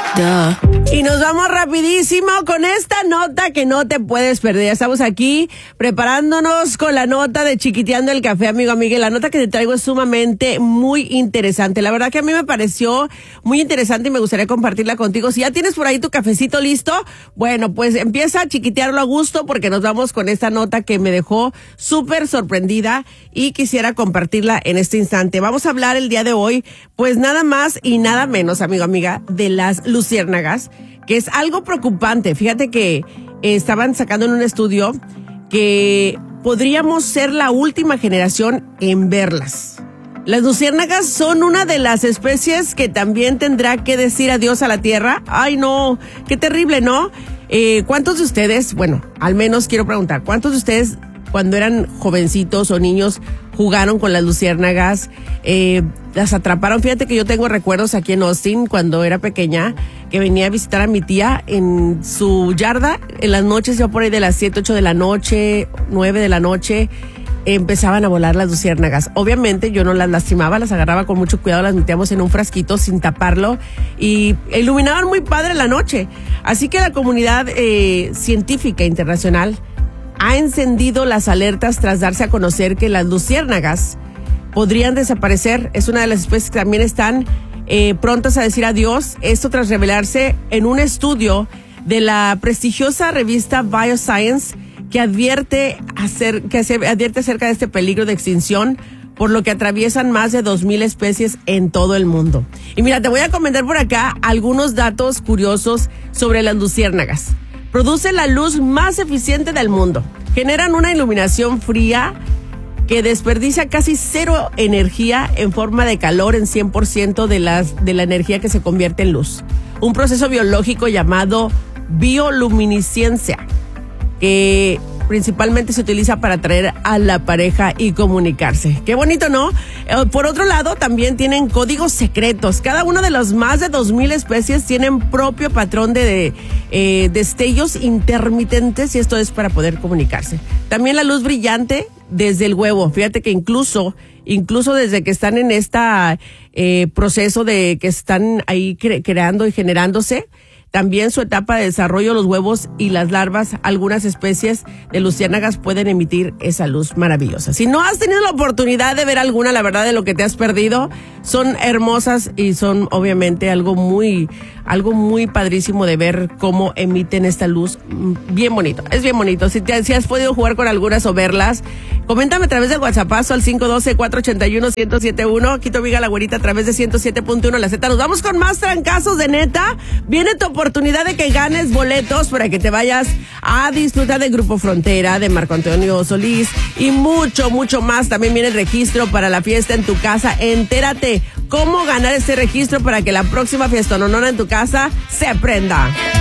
Y nos vamos rapidísimo con esta nota que no te puedes perder. Estamos aquí preparándonos con la nota de Chiquiteando el Café, amigo, amiga. La nota que te traigo es sumamente muy interesante. La verdad que a mí me pareció muy interesante y me gustaría compartirla contigo. Si ya tienes por ahí tu cafecito listo, bueno, pues empieza a chiquitearlo a gusto porque nos vamos con esta nota que me dejó súper sorprendida y quisiera compartirla en este instante. Vamos a hablar el día de hoy, pues nada más y nada menos, amigo, amiga, de las luciérnagas, que es algo preocupante. Fíjate que estaban sacando en un estudio que podríamos ser la última generación en verlas. Las luciérnagas son una de las especies que también tendrá que decir adiós a la Tierra. Ay, no, qué terrible, ¿no? ¿Cuántos de ustedes, bueno, al menos quiero preguntar, ¿cuántos de ustedes cuando eran jovencitos o niños jugaron con las luciérnagas, las atraparon? Fíjate que yo tengo recuerdos aquí en Austin cuando era pequeña, que venía a visitar a mi tía en su yarda en las noches, yo por ahí de las 7, 8 de la noche, 9 de la noche, empezaban a volar las luciérnagas. Obviamente yo no las lastimaba, las agarraba con mucho cuidado, las metíamos en un frasquito sin taparlo y iluminaban muy padre la noche. Así que la comunidad científica internacional ha encendido las alertas tras darse a conocer que las luciérnagas podrían desaparecer. Es una de las especies que también están prontas a decir adiós. Esto tras revelarse en un estudio de la prestigiosa revista Bioscience que advierte acerca de este peligro de extinción, por lo que atraviesan más de 2,000 especies en todo el mundo. Y mira, te voy a comentar por acá algunos datos curiosos sobre las luciérnagas. Producen la luz más eficiente del mundo. Generan una iluminación fría que desperdicia casi cero energía en forma de calor en 100% de la energía que se convierte en luz. Un proceso biológico llamado bioluminiscencia, que principalmente se utiliza para atraer a la pareja y comunicarse. Qué bonito, ¿no? Por otro lado, también tienen códigos secretos. Cada una de las más de 2,000 especies tienen propio patrón de destellos intermitentes, y esto es para poder comunicarse. También la luz brillante desde el huevo. Fíjate que incluso desde que están en proceso de que están ahí creando y generándose, también su etapa de desarrollo, los huevos y las larvas, algunas especies de luciérnagas pueden emitir esa luz maravillosa. Si no has tenido la oportunidad de ver alguna, la verdad, de lo que te has perdido, son hermosas y son obviamente algo muy padrísimo de ver cómo emiten esta luz. Bien bonito, es bien bonito. Si has podido jugar con algunas o verlas, coméntame a través del WhatsAppazo al 512-481-1071. Aquí tu amiga la güerita a través de 107.1 La Z. Nos vamos con más trancazos de neta. Viene tu oportunidad de que ganes boletos para que te vayas a disfrutar de Grupo Frontera, de Marco Antonio Solís y mucho, mucho más. También viene el registro para la fiesta en tu casa. Entérate cómo ganar ese registro para que la próxima fiesta nonona en tu casa se prenda.